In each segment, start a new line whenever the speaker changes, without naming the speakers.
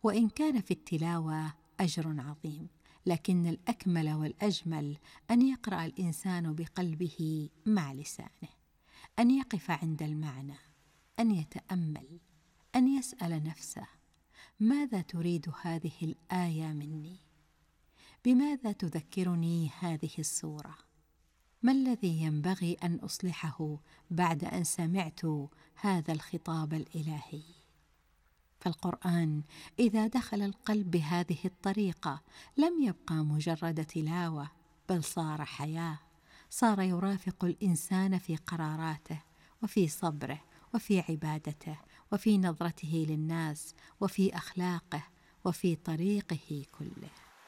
وإن كان في التلاوة أجر عظيم، لكن الأكمل والأجمل أن يقرأ الإنسان بقلبه مع لسانه، أن يقف عند المعنى، أن يتأمل، أن يسأل نفسه: ماذا تريد هذه الآية مني؟ بماذا تذكرني هذه السورة؟ ما الذي ينبغي أن أصلحه بعد أن سمعت هذا الخطاب الإلهي؟ فالقرآن إذا دخل القلب بهذه الطريقة لم يبقى مجرد تلاوة، بل صار حياة، صار يرافق الإنسان في قراراته وفي صبره وفي عبادته وفي نظرته للناس وفي أخلاقه وفي طريقه كله.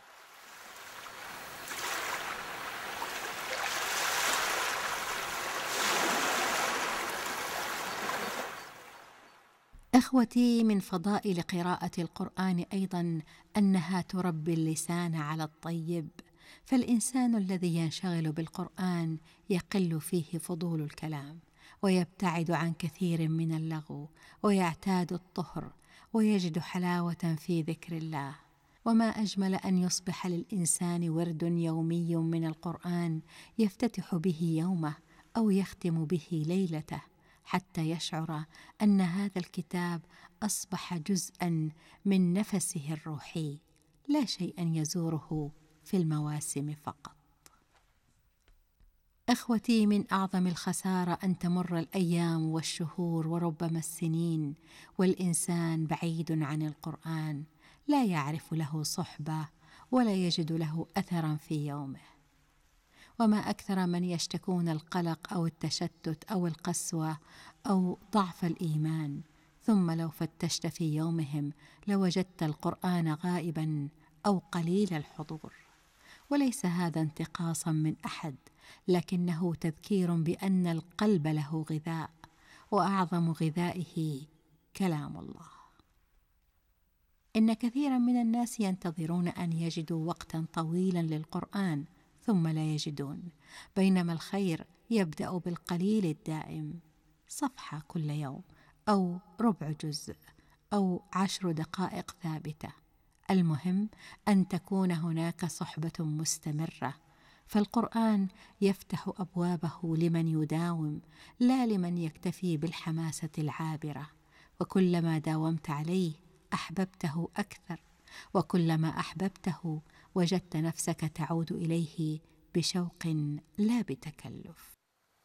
إخوتي، من فضائل قراءة القرآن أيضا أنها تربي اللسان على الطيب، فالإنسان الذي ينشغل بالقرآن يقل فيه فضول الكلام، ويبتعد عن كثير من اللغو، ويعتاد الطهر، ويجد حلاوة في ذكر الله. وما أجمل أن يصبح للإنسان ورد يومي من القرآن يفتتح به يومه أو يختم به ليلته، حتى يشعر أن هذا الكتاب أصبح جزءاً من نفسه الروحي، لا شيئاً يزوره في المواسم فقط. أخوتي، من أعظم الخسارة أن تمر الأيام والشهور وربما السنين والإنسان بعيد عن القرآن، لا يعرف له صحبة ولا يجد له أثراً في يومه. وما أكثر من يشتكون القلق أو التشتت أو القسوة أو ضعف الإيمان، ثم لو فتشت في يومهم لوجدت القرآن غائبا أو قليل الحضور. وليس هذا انتقاصا من أحد، لكنه تذكير بأن القلب له غذاء، وأعظم غذائه كلام الله. إن كثيرا من الناس ينتظرون أن يجدوا وقتا طويلا للقرآن ثم لا يجدون، بينما الخير يبدأ بالقليل الدائم، صفحة كل يوم أو ربع جزء أو 10 دقائق ثابتة. المهم أن تكون هناك صحبة مستمرة، فالقرآن يفتح أبوابه لمن يداوم، لا لمن يكتفي بالحماسة العابرة. وكلما داومت عليه أحببته أكثر، وكلما أحببته وجدت نفسك تعود إليه بشوق لا بتكلف.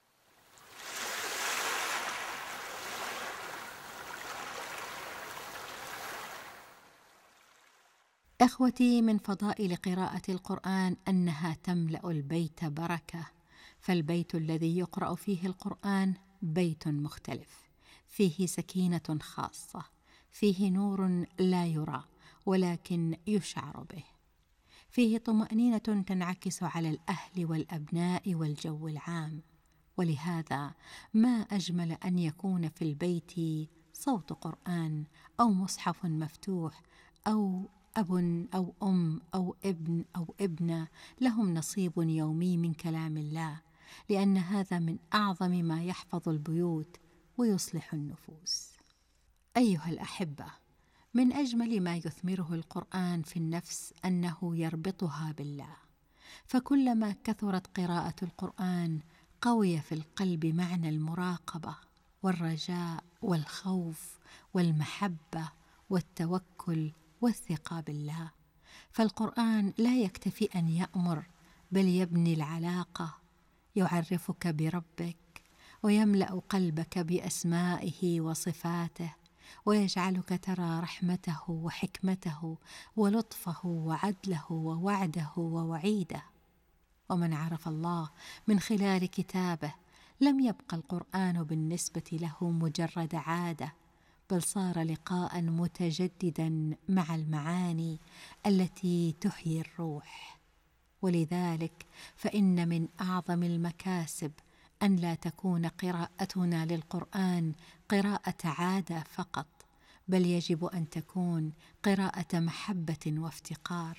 إخوتي، من فضائل قراءة القرآن أنها تملأ البيت بركة، فالبيت الذي يقرأ فيه القرآن بيت مختلف، فيه سكينة خاصة، فيه نور لا يرى ولكن يشعر به، فيه طمأنينة تنعكس على الأهل والأبناء والجو العام. ولهذا ما أجمل أن يكون في البيت صوت قرآن أو مصحف مفتوح، أو أب أو أم أو ابن أو ابنة لهم نصيب يومي من كلام الله، لأن هذا من أعظم ما يحفظ البيوت ويصلح النفوس. أيها الأحبة، من أجمل ما يثمره القرآن في النفس أنه يربطها بالله، فكلما كثرت قراءة القرآن قوي في القلب معنى المراقبة والرجاء والخوف والمحبة والتوكل والثقة بالله. فالقرآن لا يكتفي أن يأمر، بل يبني العلاقة، يعرفك بربك ويملأ قلبك بأسمائه وصفاته، ويجعلك ترى رحمته وحكمته ولطفه وعدله ووعده ووعيده. ومن عرف الله من خلال كتابه لم يبقى القرآن بالنسبة له مجرد عادة، بل صار لقاء متجددا مع المعاني التي تحيي الروح. ولذلك فإن من أعظم المكاسب أن لا تكون قراءتنا للقرآن قراءة عادة فقط، بل يجب أن تكون قراءة محبة وافتقار.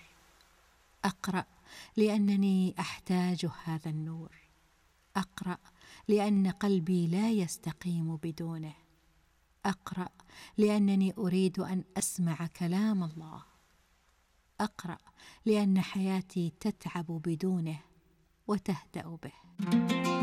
أقرأ لأنني أحتاج هذا النور، أقرأ لأن قلبي لا يستقيم بدونه، أقرأ لأنني أريد أن أسمع كلام الله. أقرأ لأن حياتي تتعب بدونه وتهدأ به.